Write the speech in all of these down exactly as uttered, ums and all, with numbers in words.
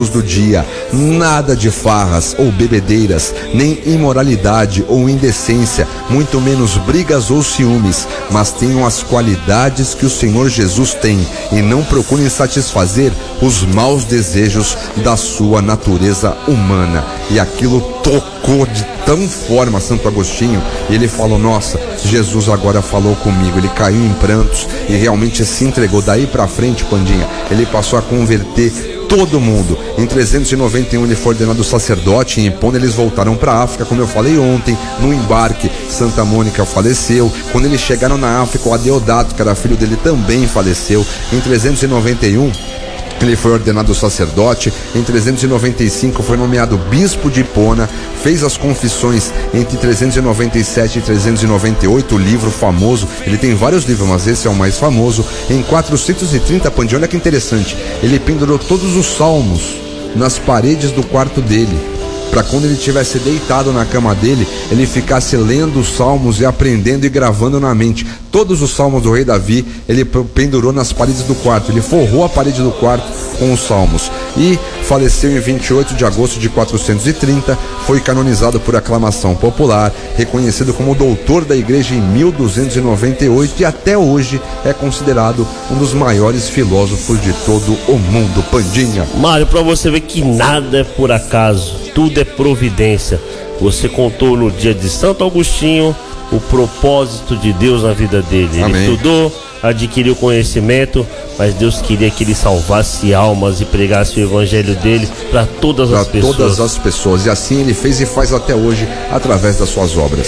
do dia, nada de farras ou bebedeiras, nem imoralidade ou indecência, muito menos brigas ou ciúmes, mas tenham as qualidades que o Senhor Jesus tem e não procurem satisfazer os maus desejos da sua natureza humana. E aquilo tocou de tão forma Santo Agostinho, e ele falou: nossa, Jesus agora falou comigo. Ele caiu em prantos e realmente se entregou. Daí pra frente, Pandinha, ele passou a converter todo mundo. Em trezentos e noventa e um ele foi ordenado sacerdote. Em Hipona eles voltaram para a África, como eu falei ontem. No embarque, Santa Mônica faleceu. Quando eles chegaram na África, o Adeodato, que era filho dele, também faleceu. Em trezentos e noventa e um ele foi ordenado sacerdote. Em trezentos e noventa e cinco foi nomeado bispo de Hipona. Fez as confissões entre trezentos e noventa e sete e trezentos e noventa e oito, o livro famoso. Ele tem vários livros, mas esse é o mais famoso. Em quatrocentos e trinta, Pandinha, olha que interessante, ele pendurou todos os salmos nas paredes do quarto dele, para quando ele estivesse deitado na cama dele, ele ficasse lendo os salmos e aprendendo e gravando na mente. Todos os salmos do rei Davi, ele pendurou nas paredes do quarto. Ele forrou a parede do quarto com os salmos. E faleceu em vinte e oito de agosto de quatrocentos e trinta, foi canonizado por aclamação popular, reconhecido como doutor da igreja em mil duzentos e noventa e oito e até hoje é considerado um dos maiores filósofos de todo o mundo. Pandinha. Mário, para você ver que nada é por acaso, tudo é providência. Você contou no dia de Santo Agostinho o propósito de Deus na vida dele. Amém. Ele estudou, adquiriu conhecimento, mas Deus queria que ele salvasse almas e pregasse o evangelho dele para todas pra as pessoas. todas as pessoas. E assim ele fez e faz até hoje através das suas obras.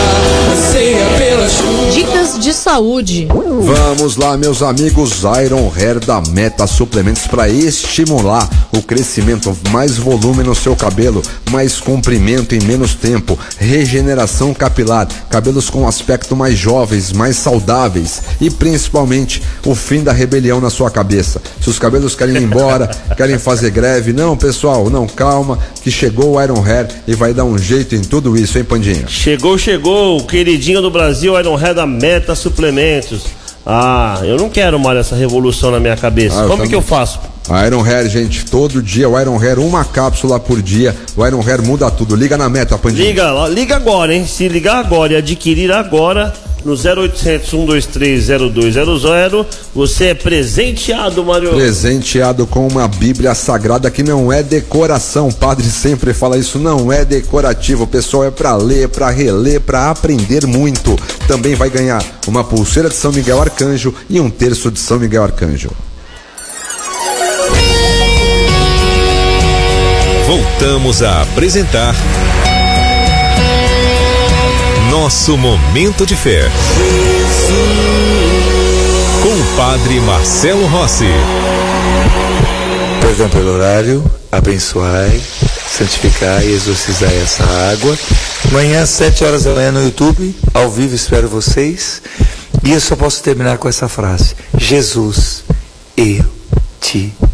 Dicas de saúde. Vamos lá, meus amigos. Iron Hair da Meta Suplementos, para estimular o crescimento, mais volume no seu cabelo, mais comprimento em menos tempo, regeneração capilar, cabelos com aspecto mais jovens, mais saudáveis e principalmente o fim da rebelião na sua cabeça. Se os cabelos querem ir embora, querem fazer greve, não, pessoal, não, calma, que chegou o Iron Hair e vai dar um jeito em tudo isso, hein, Pandinha? Chegou, chegou, o queridinho do Brasil, Iron Hair da Meta Suplementos. Ah, eu não quero mais essa revolução na minha cabeça. Ah, Como também. que eu faço? Iron Hair, gente, todo dia o Iron Hair, uma cápsula por dia. O Iron Hair muda tudo. Liga na Meta, Pandinha. Liga, lá, liga agora, hein? Se ligar agora e adquirir agora no zero oitocentos, um dois três, zero dois zero zero, você é presenteado, Mário. Presenteado com uma Bíblia Sagrada que não é decoração. O padre sempre fala isso, não é decorativo. O pessoal é pra ler, pra reler, pra aprender muito. Também vai ganhar uma pulseira de São Miguel Arcanjo e um terço de São Miguel Arcanjo. Voltamos a apresentar Nosso Momento de Fé, com o Padre Marcelo Rossi. Perdão pelo horário, abençoai, santificai e exorcizai essa água. Amanhã, às sete horas da manhã no YouTube, ao vivo, espero vocês. E eu só posso terminar com essa frase: Jesus, eu te